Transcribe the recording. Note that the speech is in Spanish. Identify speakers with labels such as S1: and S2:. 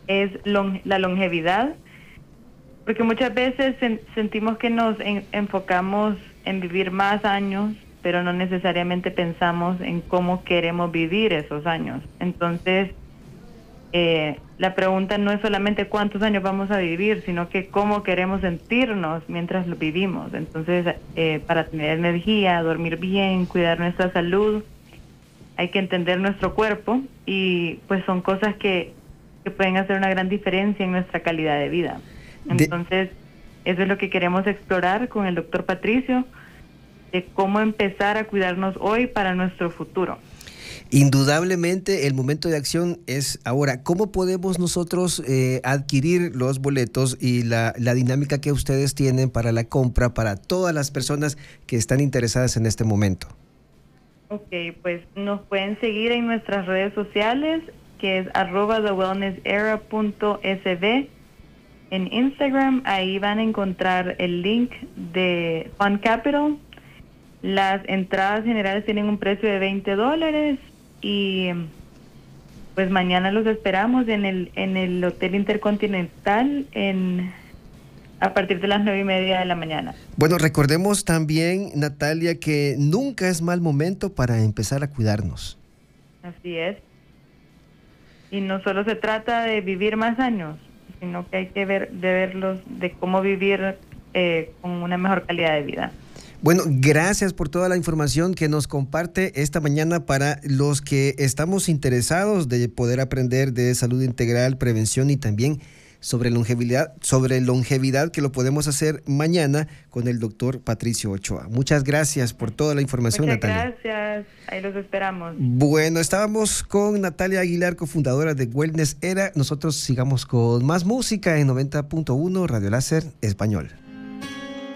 S1: es la longevidad, porque muchas veces sentimos que nos enfocamos en vivir más años, pero no necesariamente pensamos en cómo queremos vivir esos años. Entonces, la pregunta no es solamente cuántos años vamos a vivir, sino que cómo queremos sentirnos mientras lo vivimos. Entonces, para tener energía, dormir bien, cuidar nuestra salud, hay que entender nuestro cuerpo, y pues son cosas que pueden hacer una gran diferencia en nuestra calidad de vida. Entonces, eso es lo que queremos explorar con el doctor Patricio, de cómo empezar a cuidarnos hoy para nuestro futuro.
S2: Indudablemente el momento de acción es ahora. ¿Cómo podemos nosotros adquirir los boletos y la dinámica que ustedes tienen para la compra para todas las personas que están interesadas en este momento?
S1: Ok, pues nos pueden seguir en nuestras redes sociales, que es @thewellnessera.sb en Instagram. Ahí van a encontrar el link de Fund Capital. Las entradas generales tienen un precio de $20, y pues mañana los esperamos en el Hotel Intercontinental a partir de las 9:30 de la mañana.
S2: Bueno, recordemos también, Natalia, que nunca es mal momento para empezar a cuidarnos.
S1: Así es. Y no solo se trata de vivir más años, sino que hay que verlos de cómo vivir con una mejor calidad de vida.
S2: Bueno, gracias por toda la información que nos comparte esta mañana para los que estamos interesados de poder aprender de salud integral, prevención y también sobre longevidad, que lo podemos hacer mañana con el doctor Patricio Ochoa. Muchas gracias por toda la información, Natalia.
S1: Muchas gracias, ahí los esperamos.
S2: Bueno, estábamos con Natalia Aguilar, cofundadora de Wellness Era. Nosotros sigamos con más música en 90.1 Radio Láser Español.